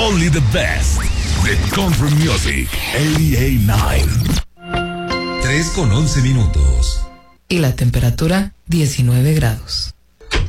Only the best. The Country Music 88.9. 3:11. Y la temperatura 19 grados.